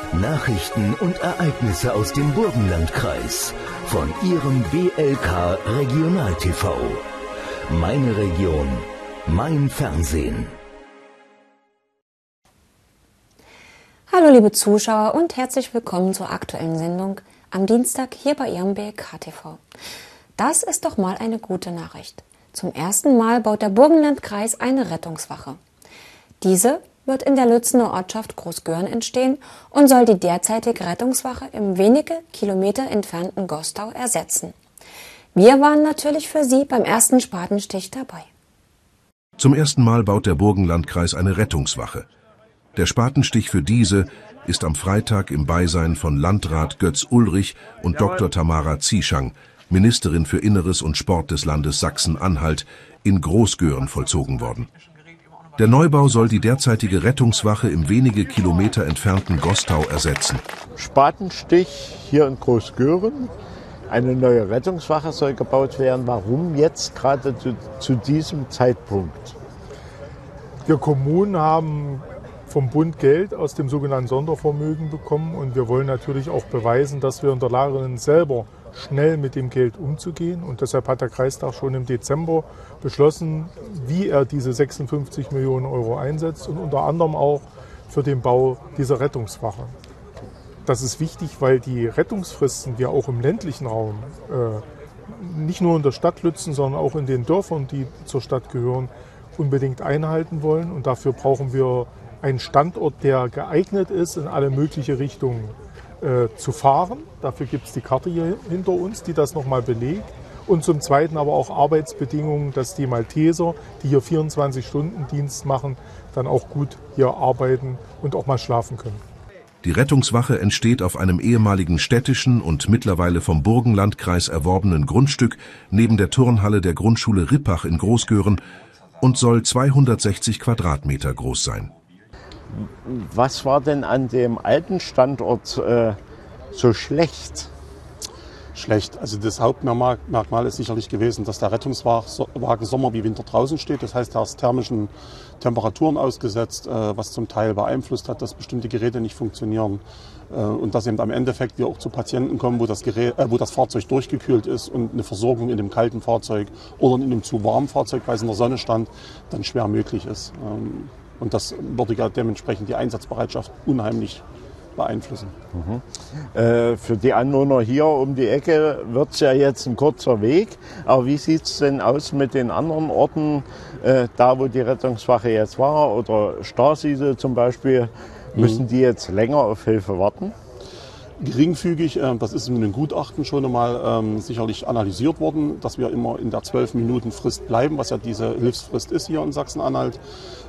Nachrichten und Ereignisse aus dem Burgenlandkreis von Ihrem BLK Regional TV. Meine Region, mein Fernsehen. Hallo liebe Zuschauer und herzlich willkommen zur aktuellen Sendung am Dienstag hier bei Ihrem BLK TV. Das ist doch mal eine gute Nachricht. Zum ersten Mal baut der Burgenlandkreis eine Rettungswache. Diese wird in der Lützener Ortschaft Großgören entstehen und soll die derzeitige Rettungswache im wenige Kilometer entfernten Gostau ersetzen. Wir waren natürlich für Sie beim ersten Spatenstich dabei. Zum ersten Mal baut der Burgenlandkreis eine Rettungswache. Der Spatenstich für diese ist am Freitag im Beisein von Landrat Götz Ulrich und Dr. Tamara Zieschang, Ministerin für Inneres und Sport des Landes Sachsen-Anhalt, in Großgören vollzogen worden. Der Neubau soll die derzeitige Rettungswache im wenige Kilometer entfernten Gostau ersetzen. Spatenstich hier in Großgören. Eine neue Rettungswache soll gebaut werden. Warum jetzt gerade zu diesem Zeitpunkt? Wir Kommunen haben vom Bund Geld aus dem sogenannten Sondervermögen bekommen und wir wollen natürlich auch beweisen, dass wir in der Lage sind, selber schnell mit dem Geld umzugehen. Und deshalb hat der Kreistag schon im Dezember beschlossen, wie er diese 56 Millionen Euro einsetzt und unter anderem auch für den Bau dieser Rettungswache. Das ist wichtig, weil die Rettungsfristen wir auch im ländlichen Raum, nicht nur in der Stadt Lützen, sondern auch in den Dörfern, die zur Stadt gehören, unbedingt einhalten wollen. Und dafür brauchen wir einen Standort, der geeignet ist, in alle möglichen Richtungen zu fahren. Dafür gibt es die Karte hier hinter uns, die das nochmal belegt. Und zum Zweiten aber auch Arbeitsbedingungen, dass die Malteser, die hier 24-Stunden-Dienst machen, dann auch gut hier arbeiten und auch mal schlafen können. Die Rettungswache entsteht auf einem ehemaligen städtischen und mittlerweile vom Burgenlandkreis erworbenen Grundstück neben der Turnhalle der Grundschule Rippach in Großgören und soll 260 Quadratmeter groß sein. Was war denn an dem alten Standort so schlecht? Schlecht. Also das Hauptmerkmal ist sicherlich gewesen, dass der Rettungswagen Sommer wie Winter draußen steht. Das heißt, er ist thermischen Temperaturen ausgesetzt, was zum Teil beeinflusst hat, dass bestimmte Geräte nicht funktionieren. Und dass eben am Endeffekt wir auch zu Patienten kommen, wo das Fahrzeug durchgekühlt ist und eine Versorgung in dem kalten Fahrzeug oder in einem zu warmen Fahrzeug, weil es in der Sonne stand, dann schwer möglich ist. Und das würde ja dementsprechend die Einsatzbereitschaft unheimlich beeinflussen. Für die Anwohner hier um die Ecke wird es ja jetzt ein kurzer Weg. Aber wie sieht es denn aus mit den anderen Orten, da wo die Rettungswache jetzt war oder Starsiedel zum Beispiel? Müssen die jetzt länger auf Hilfe warten? Geringfügig, das ist in einem Gutachten schon einmal sicherlich analysiert worden, dass wir immer in der 12-Minuten-Frist bleiben, was ja diese Hilfsfrist ist hier in Sachsen-Anhalt.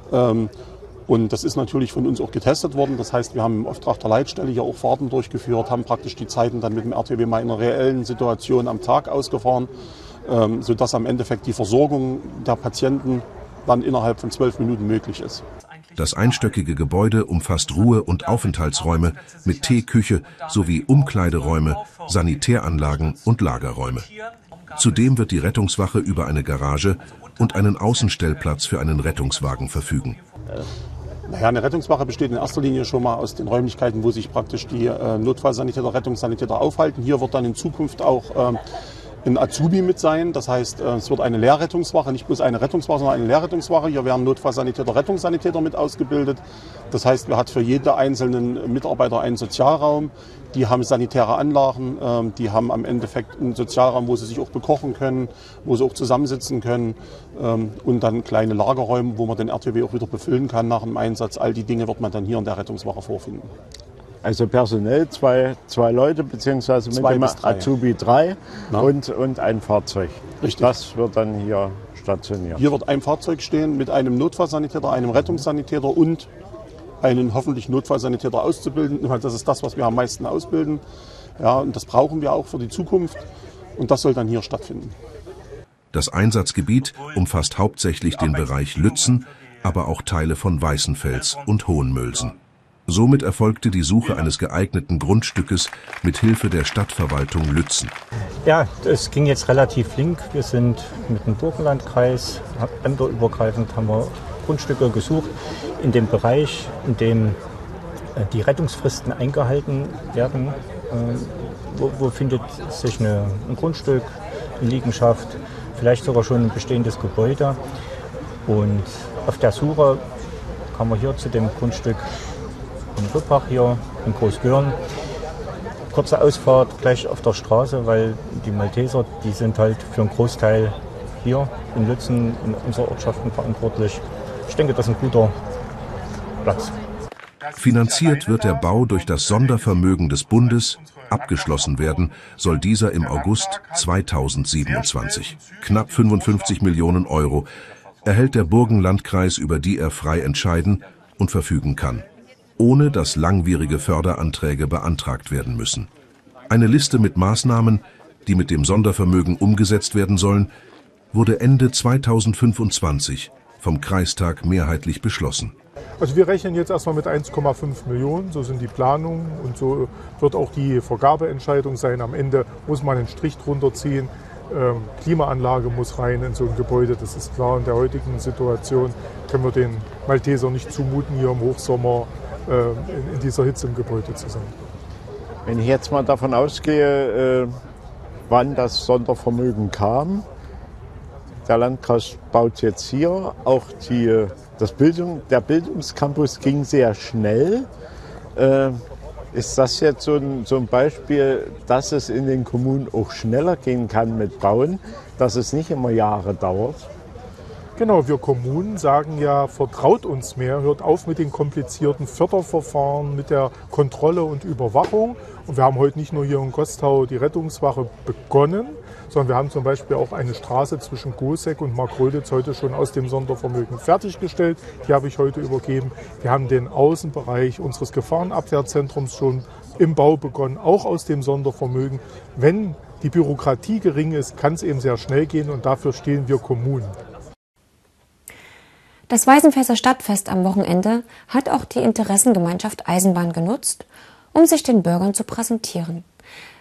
Und das ist natürlich von uns auch getestet worden. Das heißt, wir haben im Auftrag der Leitstelle hier auch Fahrten durchgeführt, haben praktisch die Zeiten dann mit dem RTW mal in einer reellen Situation am Tag ausgefahren, sodass am Endeffekt die Versorgung der Patienten dann innerhalb von 12 Minuten möglich ist. Das einstöckige Gebäude umfasst Ruhe- und Aufenthaltsräume mit Teeküche sowie Umkleideräume, Sanitäranlagen und Lagerräume. Zudem wird die Rettungswache über eine Garage und einen Außenstellplatz für einen Rettungswagen verfügen. Naja, eine Rettungswache besteht in erster Linie schon mal aus den Räumlichkeiten, wo sich praktisch die Notfallsanitäter, Rettungssanitäter aufhalten. Hier wird dann in Zukunft auch ein Azubi mit sein. Das heißt, es wird eine Lehrrettungswache, nicht bloß eine Rettungswache, sondern eine Lehrrettungswache. Hier werden Notfallsanitäter, Rettungssanitäter mit ausgebildet. Das heißt, wir hat für jeden einzelnen Mitarbeiter einen Sozialraum. Die haben sanitäre Anlagen, die haben am Endeffekt einen Sozialraum, wo sie sich auch bekochen können, wo sie auch zusammensitzen können und dann kleine Lagerräume, wo man den RTW auch wieder befüllen kann nach dem Einsatz. All die Dinge wird man dann hier in der Rettungswache vorfinden. Also personell zwei Leute, beziehungsweise mit dem Azubi 3 und ein Fahrzeug. Richtig. Das wird dann hier stationiert. Hier wird ein Fahrzeug stehen mit einem Notfallsanitäter, einem Rettungssanitäter und einen hoffentlich Notfallsanitäter auszubilden. Das ist das, was wir am meisten ausbilden. Ja, und das brauchen wir auch für die Zukunft. Und das soll dann hier stattfinden. Das Einsatzgebiet umfasst hauptsächlich den Bereich Lützen, aber auch Teile von Weißenfels und Hohenmölsen. Somit erfolgte die Suche eines geeigneten Grundstückes mit Hilfe der Stadtverwaltung Lützen. Ja, es ging jetzt relativ flink. Wir sind mit dem Burgenlandkreis, ämterübergreifend haben wir Grundstücke gesucht in dem Bereich, in dem die Rettungsfristen eingehalten werden. Wo findet sich ein Grundstück, eine Liegenschaft, vielleicht sogar schon ein bestehendes Gebäude. Und auf der Suche kam man hier zu dem Grundstück in Rüppach hier in Großgören. Kurze Ausfahrt gleich auf der Straße, weil die Malteser, die sind halt für einen Großteil hier in Lützen, in unserer Ortschaften verantwortlich. Ich denke, das ist ein guter Platz. Finanziert wird der Bau durch das Sondervermögen des Bundes. Abgeschlossen werden soll dieser im August 2027. Knapp 55 Millionen Euro erhält der Burgenlandkreis, über die er frei entscheiden und verfügen kann, ohne dass langwierige Förderanträge beantragt werden müssen. Eine Liste mit Maßnahmen, die mit dem Sondervermögen umgesetzt werden sollen, wurde Ende 2025 vom Kreistag mehrheitlich beschlossen. Also wir rechnen jetzt erstmal mit 1,5 Millionen, so sind die Planungen und so wird auch die Vergabeentscheidung sein. Am Ende muss man einen Strich drunter ziehen. Klimaanlage muss rein in so ein Gebäude, das ist klar. In der heutigen Situation können wir den Maltesern nicht zumuten, hier im Hochsommer in dieser Hitze im Gebäude zu sein. Wenn ich jetzt mal davon ausgehe, wann das Sondervermögen kam, der Landkreis baut jetzt hier, auch der Bildungscampus ging sehr schnell. Ist das jetzt so ein Beispiel, dass es in den Kommunen auch schneller gehen kann mit Bauen, dass es nicht immer Jahre dauert? Genau, wir Kommunen sagen ja, vertraut uns mehr, hört auf mit den komplizierten Förderverfahren, mit der Kontrolle und Überwachung. Und wir haben heute nicht nur hier in Gostau die Rettungswache begonnen, sondern wir haben zum Beispiel auch eine Straße zwischen Goseck und Markgröditz heute schon aus dem Sondervermögen fertiggestellt. Die habe ich heute übergeben. Wir haben den Außenbereich unseres Gefahrenabwehrzentrums schon im Bau begonnen, auch aus dem Sondervermögen. Wenn die Bürokratie gering ist, kann es eben sehr schnell gehen und dafür stehen wir Kommunen. Das Weißenfelser Stadtfest am Wochenende hat auch die Interessengemeinschaft Eisenbahn genutzt, um sich den Bürgern zu präsentieren.